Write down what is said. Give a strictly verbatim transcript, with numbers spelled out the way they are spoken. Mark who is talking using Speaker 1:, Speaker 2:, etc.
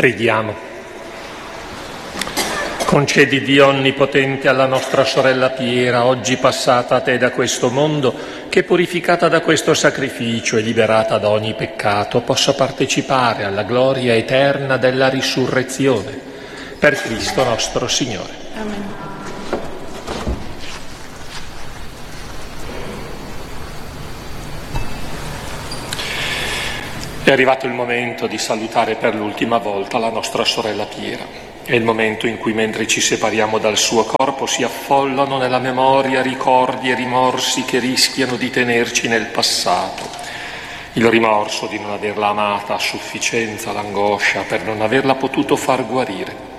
Speaker 1: Preghiamo. Concedi, Dio Onnipotente, alla nostra sorella Piera, oggi passata a Te da questo mondo, che purificata da questo sacrificio e liberata da ogni peccato, possa partecipare alla gloria eterna della risurrezione. Per Cristo nostro Signore.
Speaker 2: Amen.
Speaker 1: È arrivato il momento di salutare per l'ultima volta la nostra sorella Piera. È il momento in cui, mentre ci separiamo dal suo corpo, si affollano nella memoria ricordi e rimorsi che rischiano di tenerci nel passato. Il rimorso di non averla amata a sufficienza, l'angoscia per non averla potuto far guarire.